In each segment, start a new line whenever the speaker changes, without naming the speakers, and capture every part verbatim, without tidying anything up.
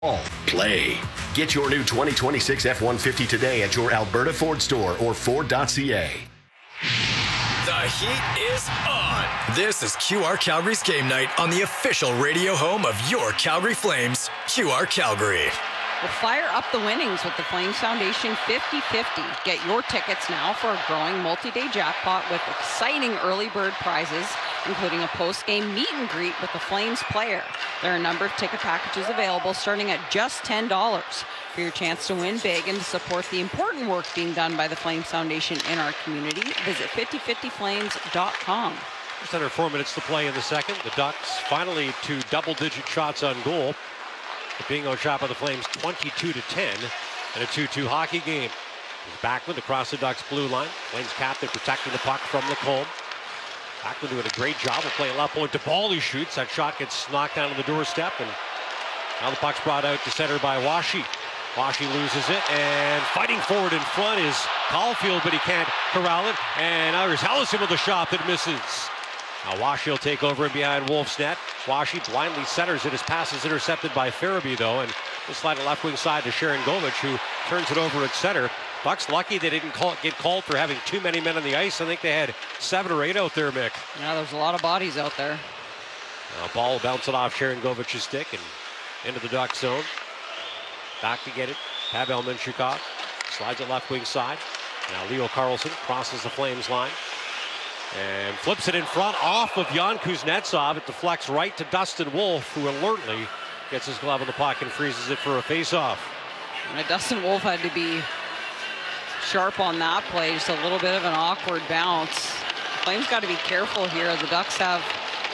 Play. Get your new twenty twenty-six F one fifty today at your Alberta Ford store or Ford dot C A.
The heat is on. This is Q R Calgary's game night on the official radio home of your Calgary Flames, Q R Calgary.
Well, fire up the winnings with the Flames Foundation fifty fifty. Get your tickets now for a growing multi-day jackpot with exciting early bird prizes, including a post-game meet and greet with the Flames player. There are a number of ticket packages available starting at just ten dollars. For your chance to win big and to support the important work being done by the Flames Foundation in our community, visit fifty fifty flames dot com.
Just under four minutes to play in the second. The Ducks finally to double-digit shots on goal. The bingo shot by the Flames twenty-two to ten and a two two hockey game. Backlund across the Ducks blue line. Flames captain protecting the puck from Lacombe. Backlund doing a great job of playing left point to Ball, who shoots. That shot gets knocked down on the doorstep, and now the puck's brought out to center by Washi. Washi loses it, and fighting forward in front is Caulfield, but he can't corral it. And now there's Ellison with a shot that misses. Now Washi will take over in behind Wolf's net. Washi blindly centers it. His pass is intercepted by Farabee, though, and will slide it left wing side to Sharangovich, who turns it over at center. Bucks lucky they didn't call, get called for having too many men on the ice. I think they had seven or eight out there, Mick.
Yeah, there's a lot of bodies out there.
Now ball will bounce it off Sharangovich's stick and into the Duck zone. Back to get it. Pavel Mintyukov slides it left wing side. Now Leo Carlsson crosses the Flames line and flips it in front off of Jan Kuznetsov. It deflects right to Dustin Wolf, who alertly gets his glove in the puck and freezes it for a face-off.
And Dustin Wolf had to be sharp on that play. Just a little bit of an awkward bounce. Flames got to be careful here. The Ducks have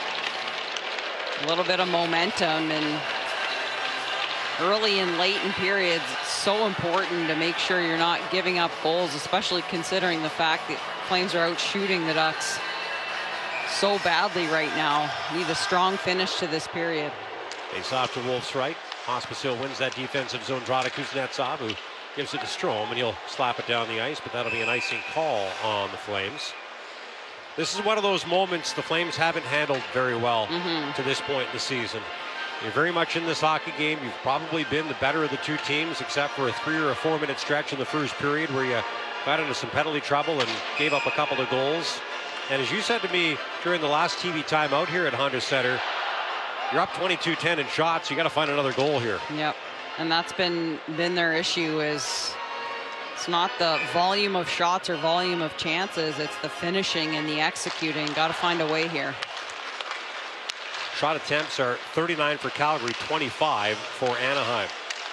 a little bit of momentum, and early and late in periods, it's so important to make sure you're not giving up goals, especially considering the fact that Flames are out shooting the Ducks so badly right now. Need a strong finish to this period.
Face off to Wolf's right. Pospisil wins that defensive zone draw to Kuznetsov, who gives it to Strome, and he'll slap it down the ice, but that'll be an icing call on the Flames. This is one of those moments the Flames haven't handled very well mm-hmm. to this point in the season. You're very much in this hockey game. You've probably been the better of the two teams, except for a three or a four minute stretch in the first period where you got into some penalty trouble and gave up a couple of goals. And as you said to me during the last T V timeout here at Honda Center, you're up twenty-two ten in shots. You got to find another goal here.
Yep, and that's been been their issue. Is it's not the volume of shots or volume of chances. It's the finishing and the executing. Got to find a way here.
Shot attempts are thirty-nine for Calgary, twenty-five for Anaheim.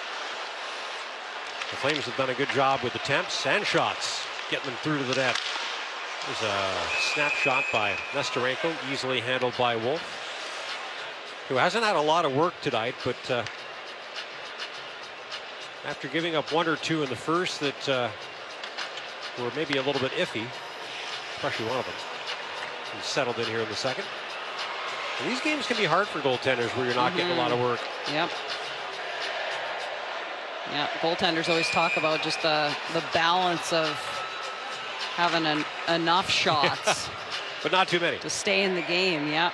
The Flames have done a good job with attempts and shots, getting them through to the net. There's a snapshot by Nesterenko, easily handled by Wolf, who hasn't had a lot of work tonight, but uh, after giving up one or two in the first that uh, were maybe a little bit iffy, especially one of them, he's settled in here in the second. And these games can be hard for goaltenders where you're not mm-hmm. getting a lot of work.
Yep. Yeah, goaltenders always talk about just the, the balance of having an, enough shots.
But not too many.
To stay in the game, yeah.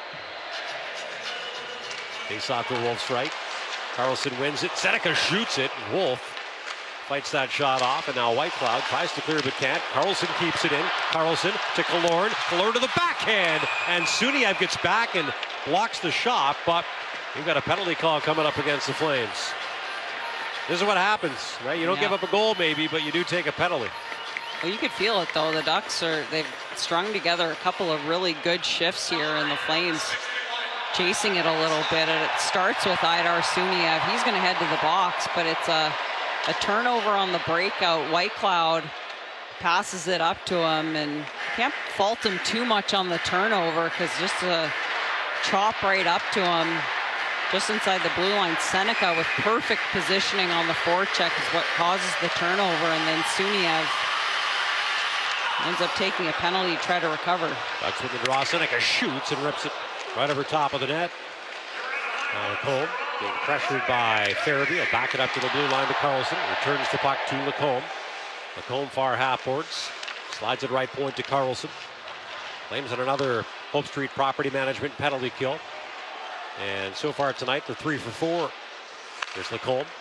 Face off to Wolf's right. Carlson wins it. Seneca shoots it. And Wolf fights that shot off. And now Whitecloud tries to clear but can't. Carlson keeps it in. Carlson to Killorn. Killorn to the backhand. And Suniev gets back and blocks the shot. But you've got a penalty call coming up against the Flames. This is what happens, right? You don't yeah. give up a goal maybe, but you do take a penalty.
Well, you could feel it, though. The Ducks are, they've strung together a couple of really good shifts here, and the Flames chasing it a little bit. And it starts with Aidar Suniev. He's going to head to the box, but it's a, a turnover on the breakout. Whitecloud passes it up to him, and you can't fault him too much on the turnover because just a chop right up to him just inside the blue line. Seneca with perfect positioning on the forecheck is what causes the turnover, and then Suniev ends up taking a penalty to try to recover.
That's when the draw. Seneca shoots and rips it right over top of the net. Now Lacombe being pressured by Farabee. Will back it up to the blue line to Carlson. Returns the puck to Lacombe. Lacombe far half boards. Slides it right point to Carlson. Flames on another Hope Street property management penalty kill. And so far tonight, they're three for four. Here's Lacombe.